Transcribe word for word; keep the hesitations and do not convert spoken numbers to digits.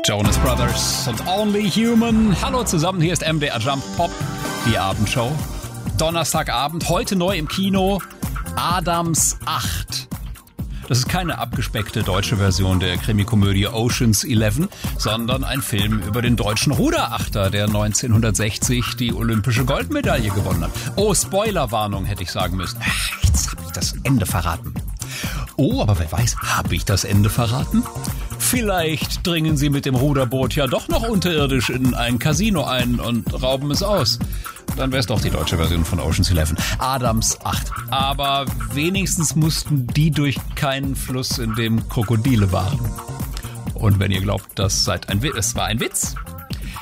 Jonas Brothers und Only Human. Hallo zusammen, hier ist M D R Jump Pop, die Abendshow. Donnerstagabend, heute neu im Kino, Adams acht. Das ist keine abgespeckte deutsche Version der Krimikomödie Ocean's Eleven, sondern ein Film über den deutschen Ruderachter, der neunzehnhundertsechzig die olympische Goldmedaille gewonnen hat. Oh, Spoilerwarnung hätte ich sagen müssen. Ach, jetzt habe ich das Ende verraten. Oh, aber wer weiß, habe ich das Ende verraten? Vielleicht dringen sie mit dem Ruderboot ja doch noch unterirdisch in ein Casino ein und rauben es aus. Dann wäre es doch die deutsche Version von Ocean's Eleven. Adams acht. Aber wenigstens mussten die durch keinen Fluss, in dem Krokodile waren. Und wenn ihr glaubt, das seid ein Witz, es war ein Witz,